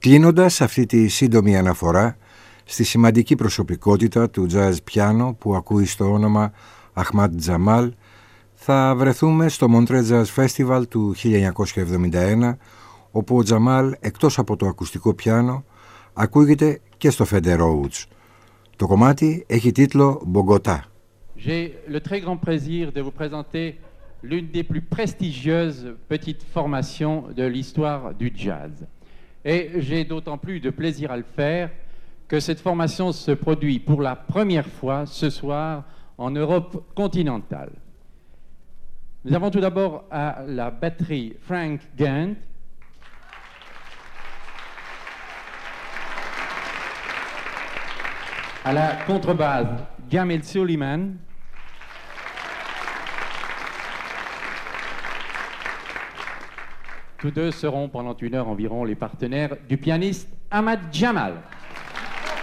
Κλείνοντας αυτή τη σύντομη αναφορά στη σημαντική προσωπικότητα του jazz piano που ακούει στο όνομα Αχμάντ Τζαμάλ, θα βρεθούμε στο Montreux Jazz Festival του 1971, όπου ο Τζαμάλ, εκτός από το ακουστικό πιάνο, ακούγεται και στο Fender Rhodes. Το κομμάτι έχει τίτλο «Μπογκοτά». J'ai le très grand plaisir de vous présenter l'une des plus prestigieuses petites formations de l'histoire du jazz. Et j'ai d'autant plus de plaisir à le faire que cette formation se produit pour la première fois ce soir en Europe continentale. Nous avons tout d'abord à la batterie Frank Gant, à la contrebasse Jamil Suleiman, tous deux seront pendant une heure environ les partenaires du pianiste Ahmad Jamal.